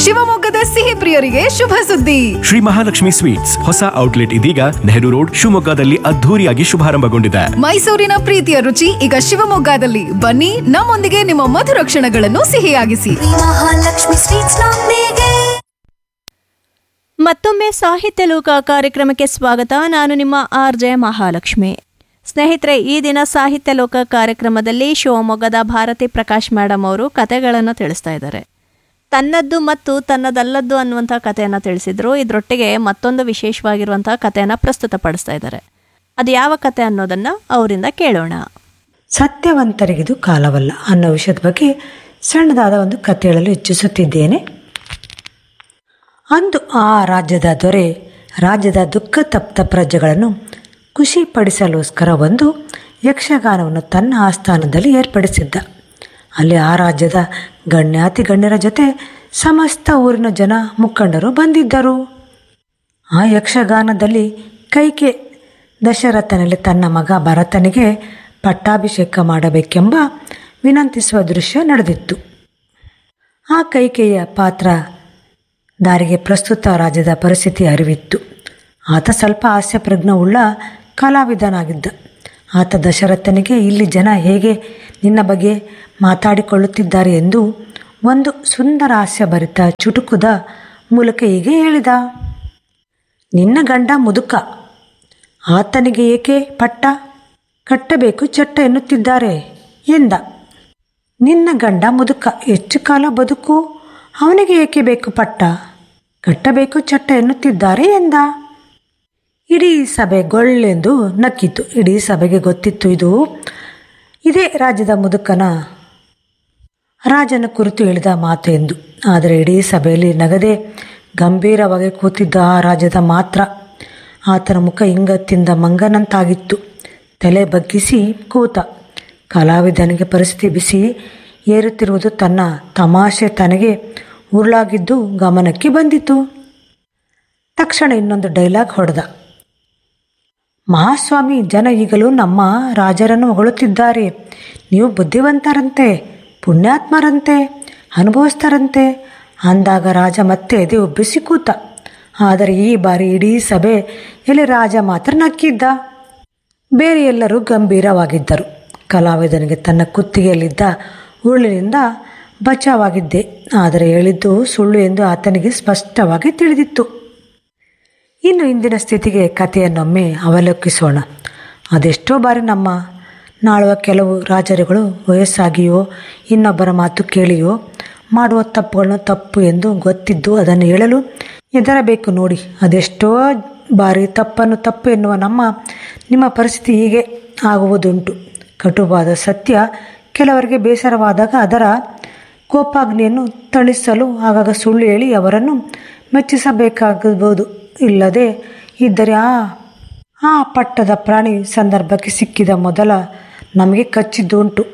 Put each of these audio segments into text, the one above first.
ಶಿವಮೊಗ್ಗದ ಸಿಹಿ ಪ್ರಿಯರಿಗೆ ಶುಭ ಸುದ್ದಿ. ಶ್ರೀ ಮಹಾಲಕ್ಷ್ಮಿ ಸ್ವೀಟ್ಸ್ ಹೊಸ ಔಟ್ಲೆಟ್ ಇದೀಗ ನೆಹರು ರೋಡ್ ಶಿವಮೊಗ್ಗದಲ್ಲಿ ಅದ್ಧೂರಿಯಾಗಿ ಶುಭಾರಂಭಗೊಂಡಿದೆ. ಮೈಸೂರಿನ ಪ್ರೀತಿಯ ರುಚಿ ಈಗ ಶಿವಮೊಗ್ಗದಲ್ಲಿ. ಬನ್ನಿ, ನಮ್ಮೊಂದಿಗೆ ನಿಮ್ಮ ಮಧುರ ಕ್ಷಣಗಳನ್ನು ಸಿಹಿಯಾಗಿಸಿ. ಮಹಾಲಕ್ಷ್ಮಿ ಸ್ವೀಟ್ಸ್ ನೊಂದಿಗೆ. ಮತ್ತೊಮ್ಮೆ ಸಾಹಿತ್ಯ ಲೋಕ ಕಾರ್ಯಕ್ರಮಕ್ಕೆ ಸ್ವಾಗತ. ನಾನು ನಿಮ್ಮ RJ ಮಹಾಲಕ್ಷ್ಮಿ. ಸ್ನೇಹಿತರೆ, ಈ ದಿನ ಸಾಹಿತ್ಯ ಲೋಕ ಕಾರ್ಯಕ್ರಮದಲ್ಲಿ ಶಿವಮೊಗ್ಗದ ಭಾರತಿ ಪ್ರಕಾಶ್ ಮೇಡಮ್ ಅವರು ಕತೆಗಳನ್ನು ತಿಳಿಸ್ತಾ ಇದ್ದಾರೆ. ತನ್ನದ್ದು ಮತ್ತು ತನ್ನದಲ್ಲದ್ದು ಅನ್ನುವಂಥ ಕಥೆಯನ್ನು ತಿಳಿಸಿದ್ರು. ಇದರೊಟ್ಟಿಗೆ ಮತ್ತೊಂದು ವಿಶೇಷವಾಗಿರುವಂಥ ಕಥೆಯನ್ನು ಪ್ರಸ್ತುತಪಡಿಸ್ತಾ ಇದ್ದಾರೆ. ಅದು ಯಾವ ಕತೆ ಅನ್ನೋದನ್ನು ಅವರಿಂದ ಕೇಳೋಣ. ಸತ್ಯವಂತರಿಗಿದು ಕಾಲವಲ್ಲ ಅನ್ನೋ ವಿಷಯದ ಬಗ್ಗೆ ಸಣ್ಣದಾದ ಒಂದು ಕತೆ ಹೇಳಲು ಇಚ್ಛಿಸುತ್ತಿದ್ದೇನೆ. ಅಂದು ಆ ರಾಜ್ಯದ ದೊರೆ ರಾಜ್ಯದ ದುಃಖ ತಪ್ತ ಪ್ರಜೆಗಳನ್ನು ಖುಷಿಪಡಿಸಲೋಸ್ಕರ ಒಂದು ಯಕ್ಷಗಾನವನ್ನು ತನ್ನ ಆಸ್ಥಾನದಲ್ಲಿ ಏರ್ಪಡಿಸಿದ್ದ. ಅಲ್ಲಿ ಆ ರಾಜ್ಯದ ಗಣ್ಯಾತಿ ಗಣ್ಯರ ಜೊತೆ ಸಮಸ್ತ ಊರಿನ ಜನ ಮುಖಂಡರು ಬಂದಿದ್ದರು. ಆ ಯಕ್ಷಗಾನದಲ್ಲಿ ಕೈಕೆ ದಶರಥನಲ್ಲಿ ತನ್ನ ಮಗ ಭರತನಿಗೆ ಪಟ್ಟಾಭಿಷೇಕ ಮಾಡಬೇಕೆಂಬ ವಿನಂತಿಸುವ ದೃಶ್ಯ ನಡೆದಿತ್ತು. ಆ ಕೈಕೆಯ ಪಾತ್ರ ದಾರಿಗೆ ಪ್ರಸ್ತುತ ರಾಜ್ಯದ ಪರಿಸ್ಥಿತಿ ಅರಿವಿತ್ತು. ಆತ ಸ್ವಲ್ಪ ಹಾಸ್ಯಪ್ರಜ್ಞವುಳ್ಳ ಕಲಾವಿದನಾಗಿದ್ದ. ಆತ ದಶರಥನಿಗೆ ಇಲ್ಲಿ ಜನ ಹೇಗೆ ನಿನ್ನ ಬಗ್ಗೆ ಮಾತಾಡಿಕೊಳ್ಳುತ್ತಿದ್ದಾರೆ ಎಂದು ಒಂದು ಸುಂದರ ಹಾಸ್ಯಭರಿತ ಚುಟುಕುದ ಮೂಲಕ ಹೀಗೆ ಹೇಳಿದ. ನಿನ್ನ ಗಂಡ ಮುದುಕ, ಆತನಿಗೆ ಏಕೆ ಪಟ್ಟ ಕಟ್ಟಬೇಕು ಚಟ್ಟ ಎನ್ನುತ್ತಿದ್ದಾರೆ ಎಂದ. ನಿನ್ನ ಗಂಡ ಮುದುಕ, ಹೆಚ್ಚು ಕಾಲ ಬದುಕು, ಅವನಿಗೆ ಏಕೆ ಬೇಕು ಪಟ್ಟ ಕಟ್ಟಬೇಕು ಚಟ್ಟ ಎನ್ನುತ್ತಿದ್ದಾರೆ ಎಂದ. ಇಡೀ ಸಭೆ ಗೊಳ್ಳೆಂದು ನಕ್ಕಿತು. ಇಡೀ ಸಭೆಗೆ ಗೊತ್ತಿತ್ತು ಇದೇ ರಾಜ್ಯದ ಮುದುಕನ ರಾಜನ ಕುರಿತು ಹೇಳಿದ ಮಾತು ಎಂದು. ಆದರೆ ಇಡೀ ಸಭೆಯಲ್ಲಿ ನಗದೆ ಗಂಭೀರವಾಗಿ ಕೂತಿದ್ದ ಆ ರಾಜ್ಯದ ಮಾತ್ರ ಆತನ ಮುಖ ಇಂಗತ್ತಿಂದ ಮಂಗನಂತಾಗಿತ್ತು. ತಲೆ ಬಗ್ಗಿಸಿ ಕೂತ. ಕಲಾವಿದನಿಗೆ ಪರಿಸ್ಥಿತಿ ಬಿಸಿ ಏರುತ್ತಿರುವುದು ತನ್ನ ತಮಾಷೆ ತನಗೆ ಉರುಳಾಗಿದ್ದು ಗಮನಕ್ಕೆ ಬಂದಿತು. ತಕ್ಷಣ ಇನ್ನೊಂದು ಡೈಲಾಗ್ ಹೊಡೆದ. ಮಹಾಸ್ವಾಮಿ, ಜನ ಈಗಲೂ ನಮ್ಮ ರಾಜರನ್ನು ಹೊಗಳುತ್ತಿದ್ದಾರೆ. ನೀವು ಬುದ್ಧಿವಂತರಂತೆ, ಪುಣ್ಯಾತ್ಮರಂತೆ, ಅನುಭವಿಸ್ತಾರಂತೆ ಅಂದಾಗ ರಾಜ ಮತ್ತೆ ಎದೆ ಉಬ್ಬಿಸಿ ಕೂತ. ಆದರೆ ಈ ಬಾರಿ ಇಡೀ ಸಭೆಯಲ್ಲಿ ರಾಜ ಮಾತ್ರ ನಕ್ಕಿದ್ದ. ಬೇರೆ ಎಲ್ಲರೂ ಗಂಭೀರವಾಗಿದ್ದರು. ಕಲಾವಿದನಿಗೆ ತನ್ನ ಕುತ್ತಿಗೆಯಲ್ಲಿದ್ದ ಉರುಳಿನಿಂದ ಬಚಾವಾಗಿದ್ದೆ. ಆದರೆ ಹೇಳಿದ್ದು ಸುಳ್ಳು ಎಂದು ಆತನಿಗೆ ಸ್ಪಷ್ಟವಾಗಿ ತಿಳಿದಿತ್ತು. ಇನ್ನು ಇಂದಿನ ಸ್ಥಿತಿಗೆ ಕಥೆಯನ್ನೊಮ್ಮೆ ಅವಲೋಕಿಸೋಣ. ಅದೆಷ್ಟೋ ಬಾರಿ ನಮ್ಮ ನಾಳುವ ಕೆಲವು ರಾಜರುಗಳು ವಯಸ್ಸಾಗಿಯೋ ಇನ್ನೊಬ್ಬರ ಮಾತು ಕೇಳಿಯೋ ಮಾಡುವ ತಪ್ಪುಗಳನ್ನು ತಪ್ಪು ಎಂದು ಗೊತ್ತಿದ್ದು ಅದನ್ನು ಹೇಳಲು ಹೆದರಬೇಕು ನೋಡಿ. ಅದೆಷ್ಟೋ ಬಾರಿ ತಪ್ಪನ್ನು ತಪ್ಪು ಎನ್ನುವ ನಿಮ್ಮ ಪರಿಸ್ಥಿತಿ ಹೀಗೆ ಆಗುವುದುಂಟು. ಕಟುವಾದ ಸತ್ಯ ಕೆಲವರಿಗೆ ಬೇಸರವಾದಾಗ ಅದರ ಕೋಪಾಗ್ನಿಯನ್ನು ತಣಿಸಲು ಆಗಾಗ ಸುಳ್ಳು ಹೇಳಿ ಅವರನ್ನು ಮೆಚ್ಚಿಸಬೇಕಾಗಬಹುದು. ಇಲ್ಲದೆ ಇದ್ದರೆ ಆ ಪಟ್ಟದ ಪ್ರಾಣಿ ಸಂದರ್ಭಕ್ಕೆ ಸಿಕ್ಕಿದ ಮೊದಲ ನಮಗೆ ಕಚ್ಚಿದ್ದುಂಟು.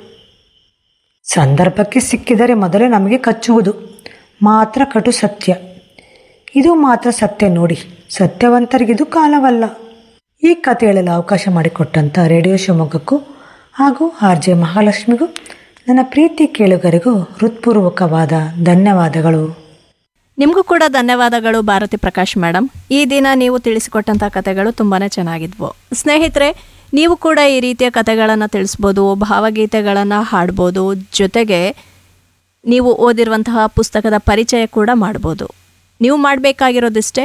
ಸಂದರ್ಭಕ್ಕೆ ಸಿಕ್ಕಿದರೆ ಮೊದಲೇ ನಮಗೆ ಕಚ್ಚುವುದು ಮಾತ್ರ ಕಟು ಸತ್ಯ. ಇದು ಮಾತ್ರ ಸತ್ಯ ನೋಡಿ. ಸತ್ಯವಂತರಿಗಿದು ಕಾಲವಲ್ಲ. ಈ ಕಥೆ ಹೇಳಲು ಅವಕಾಶ ಮಾಡಿಕೊಟ್ಟಂಥ ರೇಡಿಯೋ ಶಿವಮೊಗ್ಗಕ್ಕೂ ಹಾಗೂ RJ ಮಹಾಲಕ್ಷ್ಮಿಗೂ ನನ್ನ ಪ್ರೀತಿ ಕೇಳುಗರಿಗೂ ಹೃತ್ಪೂರ್ವಕವಾದ ಧನ್ಯವಾದಗಳು. ನಿಮಗೂ ಕೂಡ ಧನ್ಯವಾದಗಳು ಭಾರತಿ ಪ್ರಕಾಶ್ ಮೇಡಮ್. ಈ ದಿನ ನೀವು ತಿಳಿಸಿಕೊಟ್ಟಂಥ ಕಥೆಗಳು ತುಂಬಾ ಚೆನ್ನಾಗಿದ್ವು. ಸ್ನೇಹಿತರೆ, ನೀವು ಕೂಡ ಈ ರೀತಿಯ ಕಥೆಗಳನ್ನು ತಿಳಿಸ್ಬೋದು, ಭಾವಗೀತೆಗಳನ್ನು ಹಾಡ್ಬೋದು, ಜೊತೆಗೆ ನೀವು ಓದಿರುವಂತಹ ಪುಸ್ತಕದ ಪರಿಚಯ ಕೂಡ ಮಾಡ್ಬೋದು. ನೀವು ಮಾಡಬೇಕಾಗಿರೋದಿಷ್ಟೇ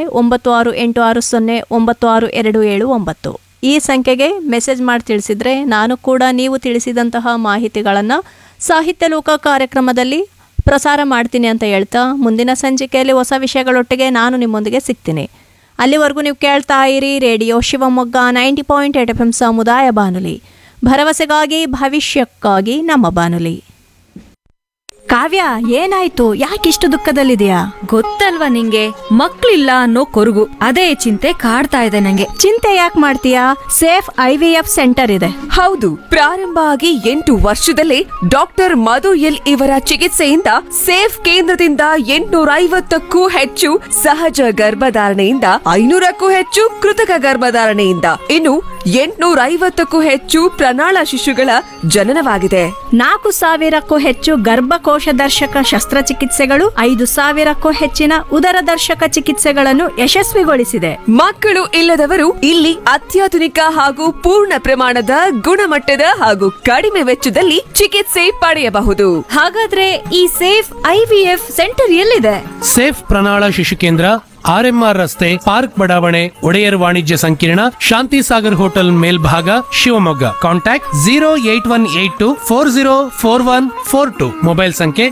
9686096279 ಈ ಸಂಖ್ಯೆಗೆ ಮೆಸೇಜ್ ಮಾಡಿ ತಿಳಿಸಿದರೆ ನಾನು ಕೂಡ ನೀವು ತಿಳಿಸಿದಂತಹ ಮಾಹಿತಿಗಳನ್ನು ಸಾಹಿತ್ಯ ಲೋಕ ಕಾರ್ಯಕ್ರಮದಲ್ಲಿ ಪ್ರಸಾರ ಮಾಡ್ತೀನಿ ಅಂತ ಹೇಳ್ತಾ ಮುಂದಿನ ಸಂಚಿಕೆಯಲ್ಲಿ ಹೊಸ ವಿಷಯಗಳೊಟ್ಟಿಗೆ ನಾನು ನಿಮ್ಮೊಂದಿಗೆ ಸಿಗ್ತೀನಿ. ಅಲ್ಲಿವರೆಗೂ ನೀವು ಕೇಳ್ತಾ ಇರಿ ರೇಡಿಯೋ ಶಿವಮೊಗ್ಗ 90.8 FM ಸಮುದಾಯ ಬಾನುಲಿ, ಭರವಸೆಗಾಗಿ ಭವಿಷ್ಯಕ್ಕಾಗಿ ನಮ್ಮ ಬಾನುಲಿ. ಕಾವ್ಯ, ಏನಾಯ್ತು? ಯಾಕಿಷ್ಟು ದುಃಖದಲ್ಲಿದೆಯಾ? ಗೊತ್ತಲ್ವಾ ನಿಂಗೆ, ಮಕ್ಳಿಲ್ಲ ಅನ್ನೋ ಕೊರಗು, ಅದೇ ಚಿಂತೆ ಕಾಡ್ತಾ ಇದೆ ನಂಗೆ. ಚಿಂತೆ ಯಾಕೆ ಮಾಡ್ತೀಯಾ? ಸೇಫ್ IVF ಸೆಂಟರ್ ಇದೆ. ಹೌದು, ಪ್ರಾರಂಭ ಆಗಿ 8 ವರ್ಷದಲ್ಲೇ ಡಾಕ್ಟರ್ ಮಧು ಎಲ್ ಇವರ ಚಿಕಿತ್ಸೆಯಿಂದ ಸೇಫ್ ಕೇಂದ್ರದಿಂದ 850ಕ್ಕೂ ಹೆಚ್ಚು ಸಹಜ ಗರ್ಭಧಾರಣೆಯಿಂದ 500ಕ್ಕೂ ಹೆಚ್ಚು ಕೃತಕ ಗರ್ಭಧಾರಣೆಯಿಂದ ಇನ್ನು 850ಕ್ಕೂ ಹೆಚ್ಚು ಪ್ರಣಾಳ ಶಿಶುಗಳ ಜನನವಾಗಿದೆ. 4,000ಕ್ಕೂ ಹೆಚ್ಚು ಗರ್ಭಕೋಶ ದರ್ಶಕ ಶಸ್ತ್ರಚಿಕಿತ್ಸೆಗಳು, 5,000ಕ್ಕೂ ಹೆಚ್ಚಿನ ಉದರ ದರ್ಶಕ ಚಿಕಿತ್ಸೆಗಳನ್ನು ಯಶಸ್ವಿಗೊಳಿಸಿದೆ. ಮಕ್ಕಳು ಇಲ್ಲದವರು ಇಲ್ಲಿ ಅತ್ಯಾಧುನಿಕ ಹಾಗೂ ಪೂರ್ಣ ಪ್ರಮಾಣದ ಗುಣಮಟ್ಟದ ಹಾಗೂ ಕಡಿಮೆ ವೆಚ್ಚದಲ್ಲಿ ಚಿಕಿತ್ಸೆ ಪಡೆಯಬಹುದು. ಹಾಗಾದ್ರೆ ಈ ಸೇಫ್ IVF ಸೆಂಟರ್ ಎಲ್ಲಿದೆ? ಸೇಫ್ ಪ್ರಣಾಳ ಶಿಶು ಕೇಂದ್ರ RMR ರಸ್ತೆ, ಪಾರ್ಕ್ ಬಡಾವಣೆ, ಒಡೆಯರ್ ವಾಣಿಜ್ಯ ಸಂಕೀರ್ಣ, ಶಾಂತಿ ಸಾಗರ್ ಹೋಟೆಲ್ ಮೇಲ್ಭಾಗ, ಶಿವಮೊಗ್ಗ. ಕಾಂಟ್ಯಾಕ್ಟ್ 08182404142. ಮೊಬೈಲ್ ಸಂಖ್ಯೆ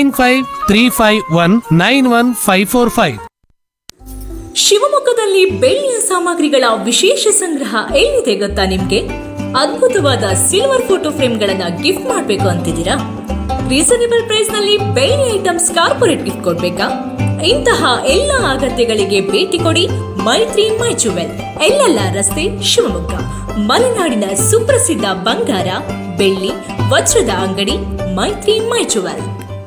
9535191545. ಶಿವಮೊಗ್ಗದಲ್ಲಿ ಬೆಳ್ಳಿಯ ಸಾಮಗ್ರಿಗಳ ವಿಶೇಷ ಸಂಗ್ರಹ ಎಲ್ಲಿದೆ ಗೊತ್ತಾ ನಿಮ್ಗೆ? ಅದ್ಭುತವಾದ ಸಿಲ್ವರ್ ಫೋಟೋ ಫ್ರೇಮ್ಗಳನ್ನ ಗಿಫ್ಟ್ ಮಾಡ್ಬೇಕು ಅಂತಿದ್ದೀರಾ? ರೀಸನೇಬಲ್ ಪ್ರೈಸ್ ನಲ್ಲಿ ಬೆಳ್ಳಿ ಐಟಮ್ಸ್ ಕಾರ್ಪೊರೇಟ್ ಗಿಫ್ಟ್ ಕೊಡ್ಬೇಕಾ? ಇಂತಹ ಎಲ್ಲ ಅಗತ್ಯಗಳಿಗೆ ಭೇಟಿ ಕೊಡಿ ಮೈತ್ರಿ ಮೈ ಜುವೆಲ್, ಎಲ್ಲೆಲ್ಲ ರಸ್ತೆ, ಶಿವಮೊಗ್ಗ. ಮಲೆನಾಡಿನ ಸುಪ್ರಸಿದ್ಧ ಬಂಗಾರ, ಬೆಳ್ಳಿ, ವಜ್ರದ ಅಂಗಡಿ ಮೈತ್ರಿ ಮೈ ಜುವೆಲ್.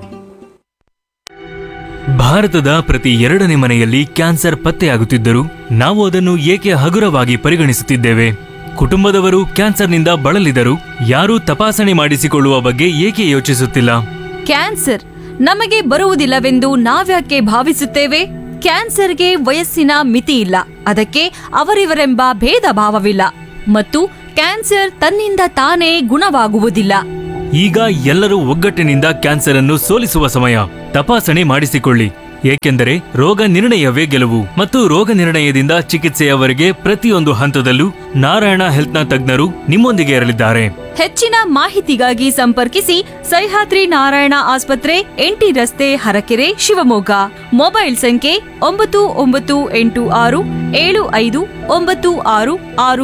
ಭಾರತದ ಪ್ರತಿ 2ನೇ ಮನೆಯಲ್ಲಿ ಕ್ಯಾನ್ಸರ್ ಪತ್ತೆಯಾಗುತ್ತಿದ್ದರೂ ನಾವು ಅದನ್ನು ಏಕೆ ಹಗುರವಾಗಿ ಪರಿಗಣಿಸುತ್ತಿದ್ದೇವೆ? ಕುಟುಂಬದವರು ಕ್ಯಾನ್ಸರ್ನಿಂದ ಬಳಲಿದರೂ ಯಾರೂ ತಪಾಸಣೆ ಮಾಡಿಸಿಕೊಳ್ಳುವ ಬಗ್ಗೆ ಏಕೆ ಯೋಚಿಸುತ್ತಿಲ್ಲ? ಕ್ಯಾನ್ಸರ್ ನಮಗೆ ಬರುವುದಿಲ್ಲವೆಂದು ನಾವ್ಯಾಕೆ ಭಾವಿಸುತ್ತೇವೆ? ಕ್ಯಾನ್ಸರ್ಗೆ ವಯಸ್ಸಿನ ಮಿತಿ ಇಲ್ಲ, ಅದಕ್ಕೆ ಅವರಿವರೆಂಬ ಭೇದ ಭಾವವಿಲ್ಲ ಮತ್ತು ಕ್ಯಾನ್ಸರ್ ತನ್ನಿಂದ ತಾನೇ ಗುಣವಾಗುವುದಿಲ್ಲ. ಈಗ ಎಲ್ಲರೂ ಒಗ್ಗಟ್ಟಿನಿಂದ ಕ್ಯಾನ್ಸರ್ ಅನ್ನು ಸೋಲಿಸುವ ಸಮಯ. ತಪಾಸಣೆ ಮಾಡಿಸಿಕೊಳ್ಳಿ, ಏಕೆಂದರೆ ರೋಗ ನಿರ್ಣಯವೇ ಗೆಲುವು ಮತ್ತು ರೋಗ ನಿರ್ಣಯದಿಂದ ಚಿಕಿತ್ಸೆಯವರೆಗೆ ಪ್ರತಿಯೊಂದು ಹಂತದಲ್ಲೂ ನಾರಾಯಣ ಹೆಲ್ತ್ನ ತಜ್ಞರು ನಿಮ್ಮೊಂದಿಗೆ ಇರಲಿದ್ದಾರೆ. ಹೆಚ್ಚಿನ ಮಾಹಿತಿಗಾಗಿ ಸಂಪರ್ಕಿಸಿ ಸಹ್ಯಾದ್ರಿ ನಾರಾಯಣ ಆಸ್ಪತ್ರೆ, NT ರಸ್ತೆ, ಹರಕೆರೆ, ಶಿವಮೊಗ್ಗ. ಮೊಬೈಲ್ ಸಂಖ್ಯೆ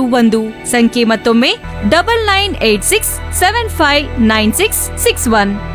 9984759661. ಸಂಖ್ಯೆ ಮತ್ತೊಮ್ಮೆ 9986759661.